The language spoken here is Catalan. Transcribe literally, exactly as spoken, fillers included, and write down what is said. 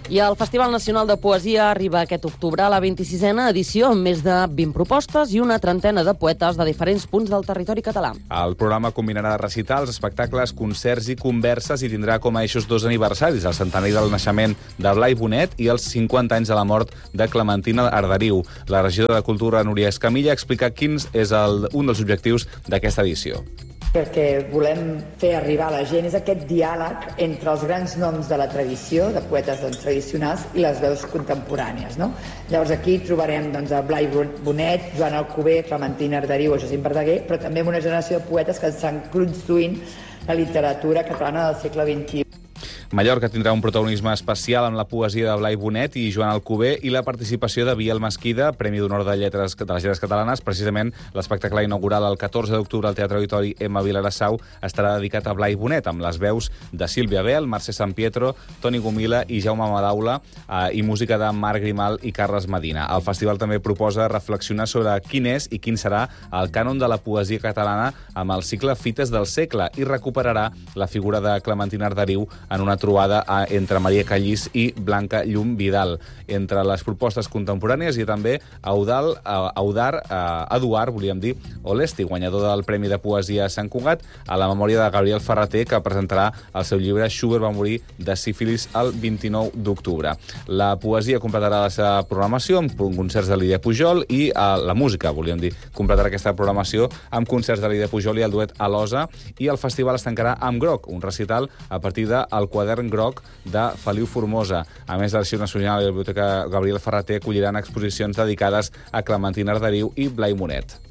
I el Festival Nacional de Poesia arriba aquest octubre a la vint-i-sisena edició amb més de vint propostes i una trentena de poetes de diferents punts del territori català. El programa combinarà recitals, espectacles, concerts i converses i tindrà com a eixos dos aniversaris, el centenari del naixement de Blai Bonet i els cinquanta anys de la mort de Clementina Arderiu. La regidora de Cultura, Núria Escamilla, explica quins és el, un dels objectius d'aquesta edició. Perquè volem fer arribar a la gent és aquest diàleg entre els grans noms de la tradició, de poetes doncs, tradicionals, i les veus contemporànies. No? Llavors aquí trobarem doncs, a Blai Bonet, Joan Alcover, Clementina Arderiu o Jacint Verdaguer, però també amb una generació de poetes que estan construint la literatura catalana del segle vint-i-u. Mallorca tindrà un protagonisme especial amb la poesia de Blai Bonet i Joan Alcover i la participació de Biel Mesquida, Premi d'Honor de Lletres de les Lletres Catalanes. Precisament l'espectacle inaugural el catorze d'octubre al Teatre Auditori Emma Vilarassau estarà dedicat a Blai Bonet, amb les veus de Sílvia Bel, Mercè Sampietro, Toni Gomila i Jaume Madaula, eh, i música de Marc Grimal i Carles Medina. El festival també proposa reflexionar sobre quin és i quin serà el cànon de la poesia catalana amb el cicle Fites del segle i recuperarà la figura de Clementina Arderiu en una trobada entre Maria Callís i Blanca Llum Vidal. Entre les propostes contemporànies hi ha també Eudal, Eudar, Eduard, volíem dir, Olesti, guanyador del Premi de Poesia a Sant Cugat, a la memòria de Gabriel Ferrater, que presentarà el seu llibre Schubert va morir de sífilis el vint-i-nou d'octubre. La poesia completarà la seva programació amb concerts de Lídia Pujol i a la música, volíem dir, completarà aquesta programació amb concerts de Lídia Pujol i el duet Alosa, i el festival es tancarà amb Groc, un recital a partir del quadern Groc de Feliu Formosa. A més, l'Arxiu Nacional i la Biblioteca Gabriel Ferrater acolliran exposicions dedicades a Clementina Arderiu i Blai Bonet.